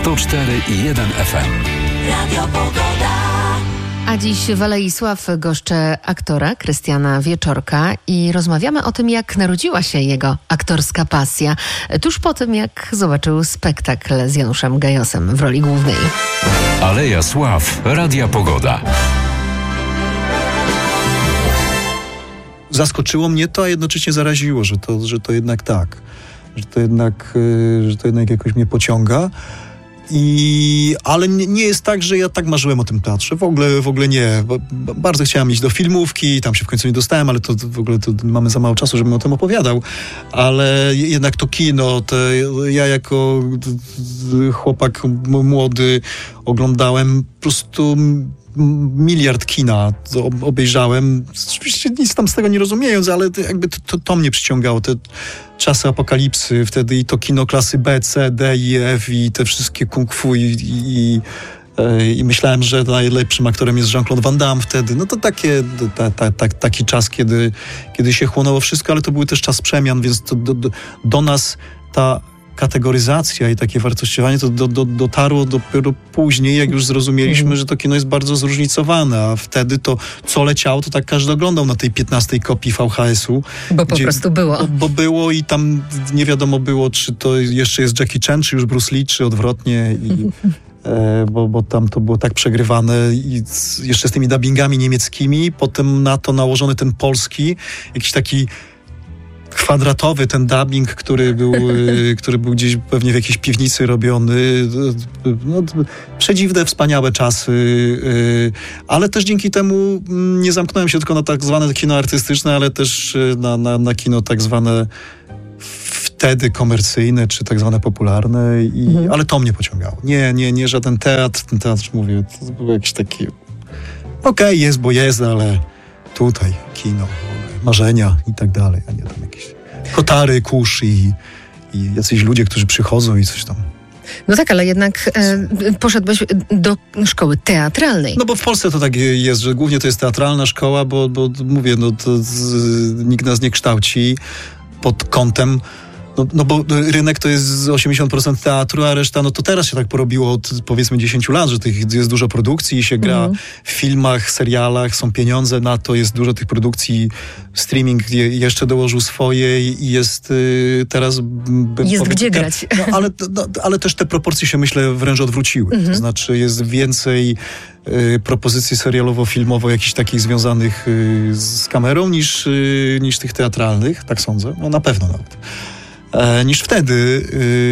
104,1 FM. Radio Pogoda. A dziś w Alei Sław goszczę aktora Krystiana Wieczorka i rozmawiamy o tym, jak narodziła się jego aktorska pasja, tuż po tym, jak zobaczył spektakl z Januszem Gajosem w roli głównej. Aleja Sław, Radia Pogoda. Zaskoczyło mnie to, a jednocześnie zaraziło, że to jednak tak. Że to jednak jakoś mnie pociąga. Ale nie jest tak, że ja tak marzyłem o tym teatrze. W ogóle nie. Bardzo chciałem iść do filmówki, tam się w końcu nie dostałem, ale to w ogóle to mamy za mało czasu, żebym o tym opowiadał. Ale jednak to kino, ja jako chłopak młody oglądałem po prostu miliard kina obejrzałem. Oczywiście nic tam z tego nie rozumiejąc, ale jakby to mnie przyciągało. Te czasy apokalipsy wtedy i to kino klasy B, C, D i F i te wszystkie kung fu i myślałem, że najlepszym aktorem jest Jean-Claude Van Damme wtedy. No to taki czas, kiedy się chłonęło wszystko, ale to był też czas przemian, więc to do nas ta kategoryzacja i takie wartościowanie to dotarło dopiero później, jak już zrozumieliśmy, że to kino jest bardzo zróżnicowane, a wtedy to, co leciało, to tak każdy oglądał na tej 15 kopii VHS-u. Bo po prostu było. Bo było i tam nie wiadomo było, czy to jeszcze jest Jackie Chan, czy już Bruce Lee, czy odwrotnie. Bo tam to było tak przegrywane i jeszcze z tymi dubbingami niemieckimi, potem na to nałożony ten polski, jakiś taki kwadratowy ten dubbing, który był gdzieś pewnie w jakiejś piwnicy robiony. No, przedziwne, wspaniałe czasy, ale też dzięki temu nie zamknąłem się tylko na tak zwane kino artystyczne, ale też na kino tak zwane wtedy komercyjne, czy tak zwane popularne, ale to mnie pociągało. Nie żaden teatr. Ten teatr, mówię, to był jakiś taki okej, jest, bo jest, ale tutaj kino, marzenia i tak dalej, a nie tam jakieś kotary, kurz i jacyś ludzie, którzy przychodzą i coś tam. No tak, ale jednak poszedłeś do szkoły teatralnej. No bo w Polsce to tak jest, że głównie to jest teatralna szkoła, bo mówię, no to nikt nas nie kształci pod kątem. No bo rynek to jest 80% teatru, a reszta, no to teraz się tak porobiło od powiedzmy 10 lat, że jest dużo produkcji i się gra w filmach, serialach, są pieniądze na to, jest dużo tych produkcji, streaming jeszcze dołożył swoje i jest teraz... Jest gdzie grać. Ale też te proporcje się, myślę, wręcz odwróciły. To znaczy jest więcej propozycji serialowo-filmowo jakichś takich związanych z kamerą niż tych teatralnych, tak sądzę, no na pewno nawet. Niż wtedy,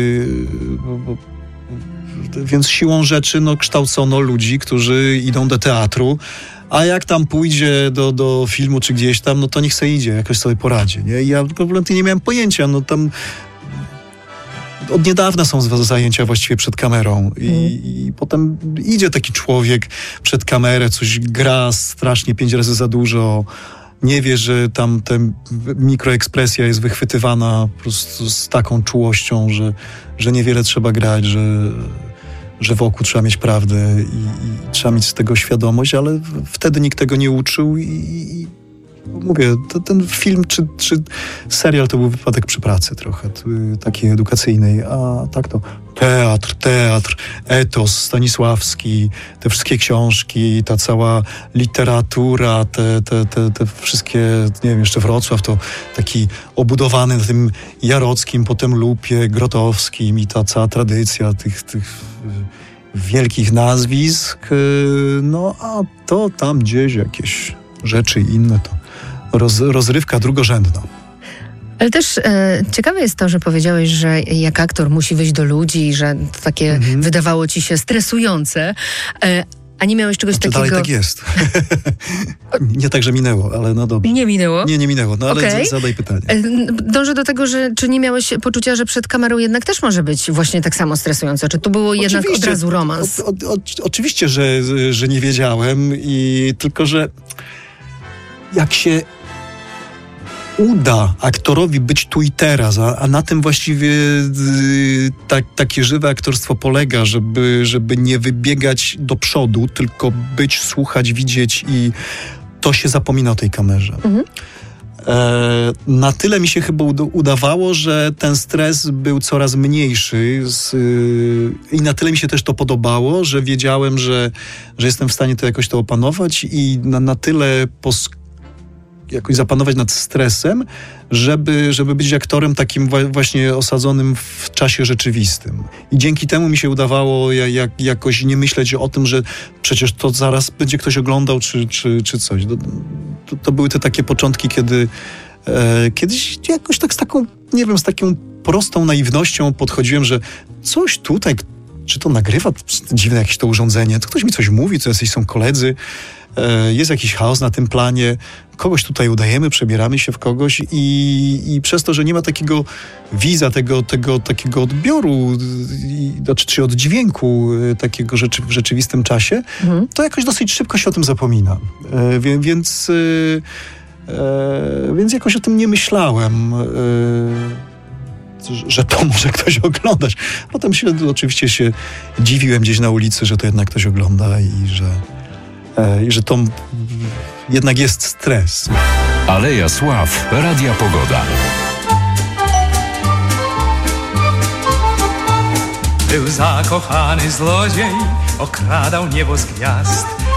więc siłą rzeczy kształcono ludzi, którzy idą do teatru, a jak tam pójdzie do filmu czy gdzieś tam, no to niech sobie idzie, jakoś sobie poradzi, nie? I ja kompletnie nie miałem pojęcia, no tam od niedawna są zajęcia właściwie przed kamerą i potem idzie taki człowiek przed kamerę, coś gra strasznie 5 razy za dużo, nie wie, że tam ta mikroekspresja jest wychwytywana po prostu z taką czułością, że niewiele trzeba grać, że wokół trzeba mieć prawdę i trzeba mieć z tego świadomość, ale wtedy nikt tego nie uczył i mówię, ten film czy serial to był wypadek przy pracy trochę, takiej edukacyjnej, a tak to teatr, etos Stanisławski, te wszystkie książki, ta cała literatura, te wszystkie, nie wiem, jeszcze Wrocław to taki obudowany na tym Jarockim, potem Lupie, Grotowskim i ta cała tradycja tych wielkich nazwisk, no a to tam gdzieś jakieś rzeczy inne to rozrywka drugorzędna. Ale też ciekawe jest to, że powiedziałeś, że jak aktor musi wyjść do ludzi i że to takie wydawało ci się stresujące, a nie miałeś czegoś takiego... Dalej tak jest. Nie tak, że minęło, ale no dobrze. Nie minęło? Nie minęło, no ale zadaj pytanie. Dążę do tego, że czy nie miałeś poczucia, że przed kamerą jednak też może być właśnie tak samo stresujące? Czy to było jednak od razu romans? Oczywiście, że nie wiedziałem i tylko, że jak się uda aktorowi być tu i teraz, a na tym właściwie takie żywe aktorstwo polega, żeby nie wybiegać do przodu, tylko być, słuchać, widzieć i to się zapomina o tej kamerze. Na tyle mi się chyba udawało, że ten stres był coraz mniejszy i na tyle mi się też to podobało, że wiedziałem, że jestem w stanie to jakoś to opanować i na tyle jakoś zapanować nad stresem, żeby być aktorem takim właśnie osadzonym w czasie rzeczywistym. I dzięki temu mi się udawało jakoś nie myśleć o tym, że przecież to zaraz będzie ktoś oglądał czy coś. To były te takie początki, kiedy kiedyś jakoś tak z taką, nie wiem, z taką prostą naiwnością podchodziłem, że coś tutaj, czy to nagrywa, dziwne jakieś to urządzenie, to ktoś mi coś mówi, to jacyś są koledzy, jest jakiś chaos na tym planie, kogoś tutaj udajemy, przebieramy się w kogoś i przez to, że nie ma takiego widza, takiego odbioru, czy oddźwięku takiego w rzeczywistym czasie, to jakoś dosyć szybko się o tym zapomina. Więc jakoś o tym nie myślałem, że to może ktoś oglądać. Potem oczywiście się dziwiłem gdzieś na ulicy, że to jednak ktoś ogląda i że to jednak jest stres. Aleja Sław, Radia Pogoda. Był zakochany zlodziej, okradał niebo z gwiazd.